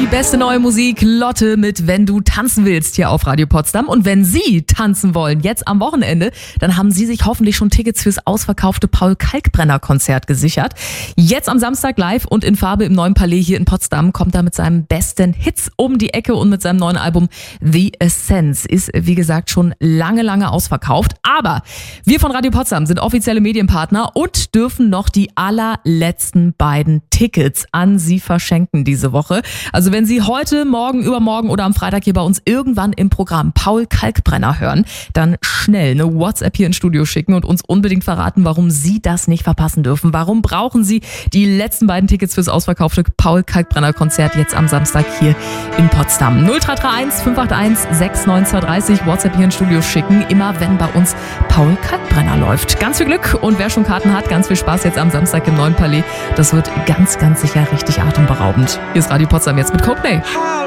Die beste neue Musik, Lotte mit Wenn du tanzen willst hier auf Radio Potsdam. Und wenn Sie tanzen wollen, jetzt am Wochenende, dann haben Sie sich hoffentlich schon Tickets fürs ausverkaufte Paul-Kalkbrenner-Konzert gesichert. Jetzt am Samstag live und in Farbe im neuen Palais hier in Potsdam kommt er mit seinen besten Hits um die Ecke und mit seinem neuen Album The Essence. Ist, wie gesagt, schon lange ausverkauft. Aber wir von Radio Potsdam sind offizielle Medienpartner und dürfen noch die allerletzten beiden Tickets an Sie verschenken diese Woche. Also wenn Sie heute, morgen, übermorgen oder am Freitag hier bei uns irgendwann im Programm Paul Kalkbrenner hören, dann schnell eine WhatsApp hier ins Studio schicken und uns unbedingt verraten, warum Sie das nicht verpassen dürfen. Warum brauchen Sie die letzten beiden Tickets fürs ausverkaufte Paul Kalkbrenner Konzert jetzt am Samstag hier in Potsdam? 0331 581 69230 WhatsApp hier ins Studio schicken, immer wenn bei uns Paul Kalkbrenner läuft. Ganz viel Glück und wer schon Karten hat, ganz viel Spaß jetzt am Samstag im neuen Palais. Das wird ganz sicher richtig atemberaubend. Hier ist Radio Potsdam jetzt mit Coldplay.